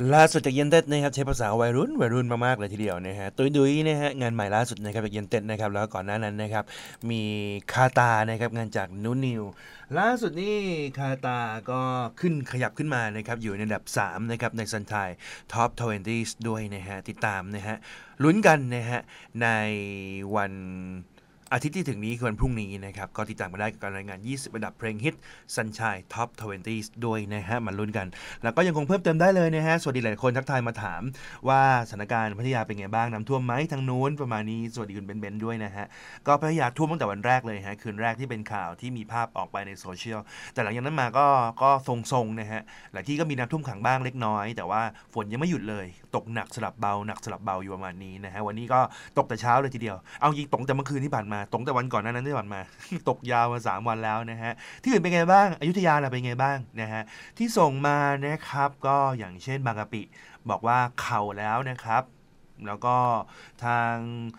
ล่าสุดจากเย็นเต็ดนะครับใช้ภาษาวัยรุ่นมากๆเลยทีเดียวนะฮะดุยนะฮะงานใหม่ล่าสุดนะครับจากเย็นเต็ดนะครับแล้วก่อนหน้านั้นนะครับมีคาตานะครับงานจากนูนิวล่าสุดนี่คาตาก็ขยับขึ้นมานะครับอยู่ในอันดับ3นะครับในซันไทท็อป20ด้วยนะฮะติดตามนะฮะลุ้นกันนะฮะในวันอาทิตย์ที่ถึงนี้คือวันพรุ่งนี้นะครับก็ติดตามมาได้กับการรายงาน20อันดับเพลงฮิต Sunshine Top 20ด้วยนะฮะมาลุ้นกันแล้วก็ยังคงเพิ่มเติมได้เลยนะฮะสวัสดีหลายคนทักทายมาถามว่าสถานการณ์พัทยาเป็นไงบ้างน้ำท่วมไหมทางนู้นประมาณนี้สวัสดีคุณเบนด้วยนะฮะก็พัทยาท่วมตั้งแต่วันแรกเลยฮะคืนแรกที่เป็นข่าวที่มีภาพออกไปในโซเชียลแต่หลังจากนั้นมาก็ทรงๆนะฮะหลายที่ก็มีน้ำท่วมขังบ้างเล็กน้อยแต่ว่าฝนยังไม่หยุดเลยตกหนักสลับเบาหนักสลับเบาอยู่ประมาณนี้นะฮะวันนี้ก็ตกแต่เช้าเลยทีเดียวเอาจริงตกแต่เมื่อคืนที่ผ่านมาตกแต่วันก่อนนั้นที่ผ่านมา ตกยาวมา3วันแล้วนะฮะที่อื่นเป็นไงบ้างอยุธยาล่ะเป็นไงบ้างนะฮะที่ส่งมานะครับก็อย่างเช่นบางกะปิบอกว่าเข่าแล้วนะครับแล้วก็ทาง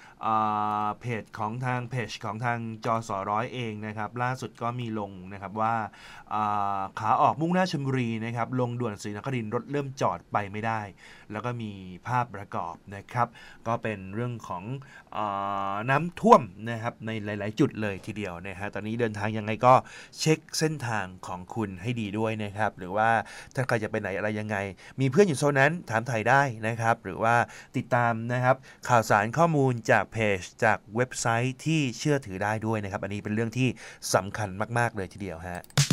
เพจของทางจสร้อยเองนะครับล่าสุดก็มีลงนะครับว่าขาออกมุ่งหน้าชลบุรีนะครับลงด่วนศรีนครินทร์รถเริ่มจอดไปไม่ได้แล้วก็มีภาพประกอบนะครับก็เป็นเรื่องของน้ำท่วมนะครับในหลายๆจุดเลยทีเดียวนะฮะตอนนี้เดินทางยังไงก็เช็คเส้นทางของคุณให้ดีด้วยนะครับหรือว่าถ้าใครจะไปไหนอะไรยังไงมีเพื่อนอยู่โซนนั้นถามไทยได้นะครับหรือว่าติดตามนะครับข่าวสารข้อมูลจากเพจจากเว็บไซต์ที่เชื่อถือได้ด้วยนะครับอันนี้เป็นเรื่องที่สำคัญมากๆเลยทีเดียวฮะ